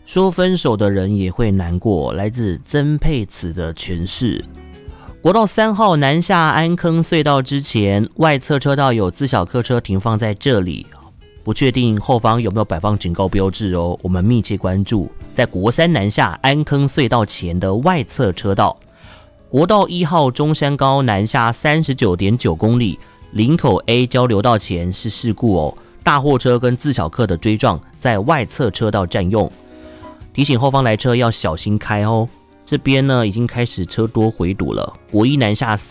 说分手的人也会难过，来自曾沛慈的诠释。国道3号南下安坑隧道之前，外侧车道有自小客车停放在这里，不确定后方有没有摆放警告标志哦，我们密切关注。在国3南下安坑隧道前的外侧车道，国道1号中山高南下 39.9 公里，林口 A 交流道前是事故哦，大货车跟自小客的追撞在外侧车道占用，提醒后方来车要小心开哦。这边呢已经开始车多回堵了，国1南下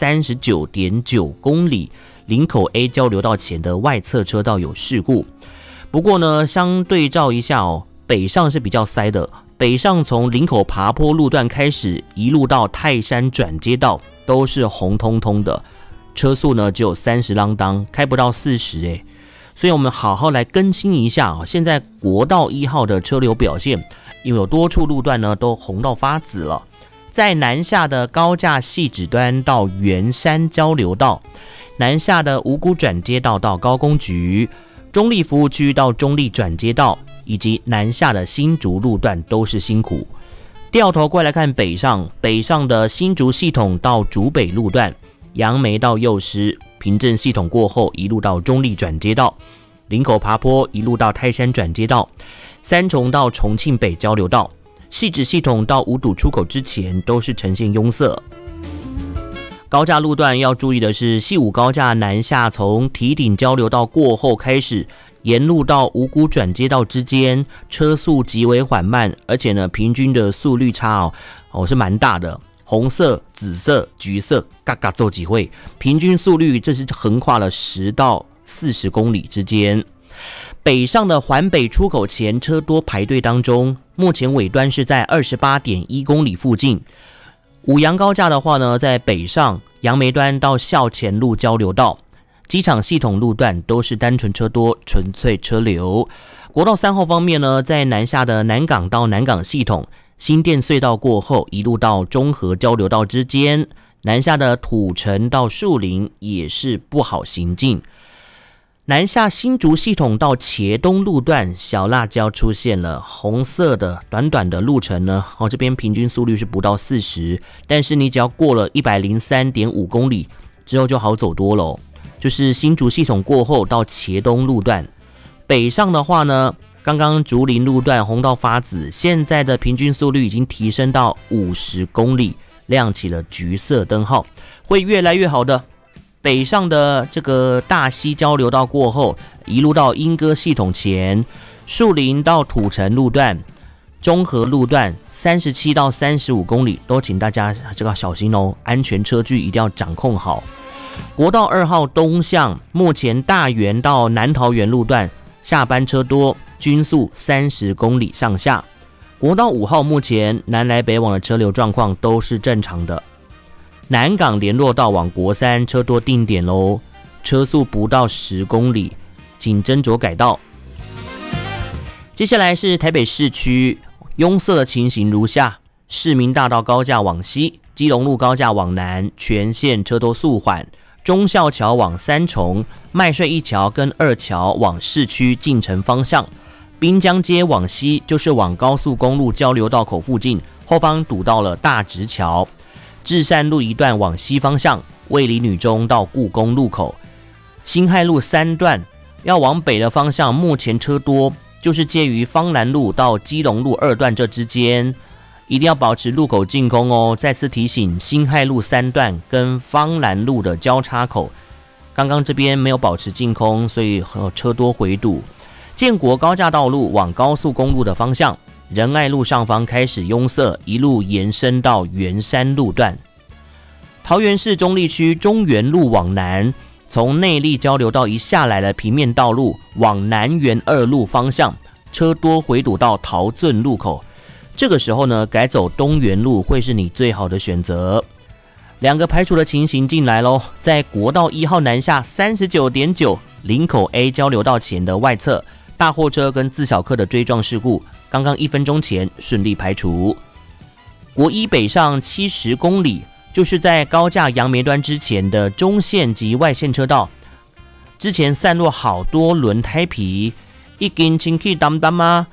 39.9 公里，林口 A 交流道前的外侧车道有事故。不过呢，相对照一下哦，北上是比较塞的，北上从林口爬坡路段开始，一路到泰山转接道都是红通通的，车速呢只有30啷当，开不到40耶。所以我们好好来更新一下哦，现在国道1号的车流表现，因为有多处路段呢都红到发紫了。在南下的高架汐止端到圆山交流道，南下的五股转接道到高工局，中立服务区到中立转接道，以及南下的新竹路段都是辛苦。掉头过来看北上，北上的新竹系统到竹北路段，杨梅到幼师，平镇系统过后一路到中立转接道，林口爬坡一路到泰山转接道，三重到重庆北交流道，汐止系统到五堵出口之前都是呈现拥塞。高架路段要注意的是，汐五高架南下从堤顶交流道过后开始，沿路到五股转接道之间，车速极为缓慢，而且呢，平均的速率差是蛮大的。红色、紫色、橘色，嘎嘎走几会，平均速率这是横跨了10到40公里之间。北上的环北出口前车多排队当中，目前尾端是在 28.1 公里附近。五杨高架的话呢，在北上杨梅端到校前路交流道，机场系统路段都是单纯车多，纯粹车流。国道3号方面呢，在南下的南港到南港系统，新店隧道过后一路到中和交流道之间，南下的土城到树林也是不好行进。南下新竹系统到茄东路段，小辣椒出现了，红色的短短的路程呢，这边平均速率是不到40，但是你只要过了 103.5 公里之后就好走多了就是新竹系统过后到茄东路段。北上的话呢，刚刚竹林路段红到发紫，现在的平均速率已经提升到50公里，亮起了橘色灯号，会越来越好的。北上的这个大溪交流道过后，一路到莺歌系统前，树林到土城路段、中和路段37到35公里，都请大家这个小心哦，安全车距一定要掌控好。国道2号东向，目前大园到南桃园路段下班车多，均速30公里上下。国道5号目前南来北往的车流状况都是正常的。南港联络道往国3车多定点咯，车速不到10公里，请斟酌改道。接下来是台北市区拥塞的情形如下：市民大道高架往西，基隆路高架往南，全线车多速缓；忠孝桥往三重，麦帅一桥跟2桥往市区进城方向，滨江街往西就是往高速公路交流道口附近，后方堵到了大直桥。至善路一段往西方向，卫理女中到故宫路口，辛亥路3段要往北的方向，目前车多，就是介于芳兰路到基隆路2段这之间，一定要保持路口净空哦。再次提醒，辛亥路3段跟芳兰路的交叉口，刚刚这边没有保持净空，所以车多回堵。建国高架道路往高速公路的方向，仁爱路上方开始拥塞，一路延伸到圆山路段。桃园市中坜区中原路往南，从内坜交流道一下来了平面道路，往南园2路方向，车多回堵到桃圳路口。这个时候呢，改走东园路会是你最好的选择。两个排除的情形进来咯，在国道1号南下 39.9 林口 A 交流道前的外侧，大货车跟自小客的追撞事故，刚刚1分钟前顺利排除。国1北上70公里，就是在高架杨梅端之前的中线及外线车道，之前散落好多轮胎皮，已经清气淡淡啊，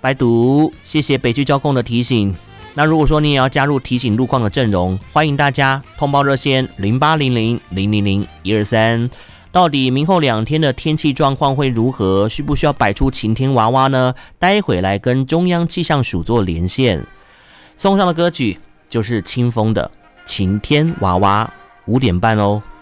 拜读，谢谢北区交控的提醒。那如果说你也要加入提醒路况的阵容，欢迎大家通报热线0800000123。到底明后2天的天气状况会如何？需不需要摆出晴天娃娃呢？待会来跟中央气象署做连线。送上的歌曲就是清风的《晴天娃娃》，5点半哦。